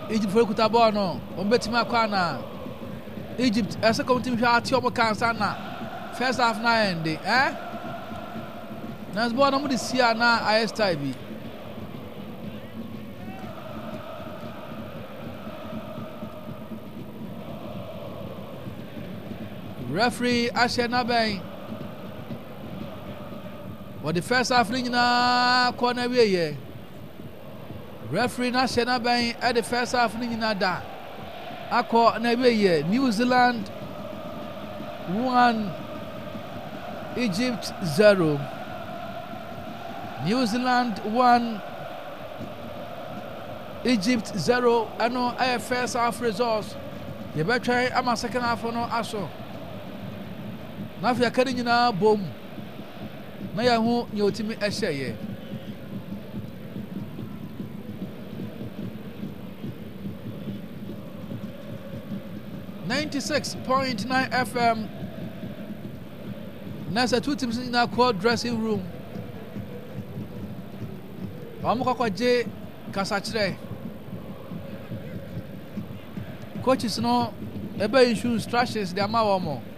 Egypt for kuta ball no obetima kwana Egypt second team hwa ati omo kansa na first half na end na ball no mo de sia na IS style bi referee Ashena Ben what the first half na corner we referee na Ashena Ben at the first half na da akọ na we New Zealand 1 Egypt 0 New Zealand 1 Egypt 0 ano ay first half results ye betwa ama second half no aso na afia kare nyina bom na ya hu nye otimi ehye 96.9 FM. Nasa two teams in our core dressing room. Amukakwa J Kasachre. Coaches no ebe issue instructions de ama womo.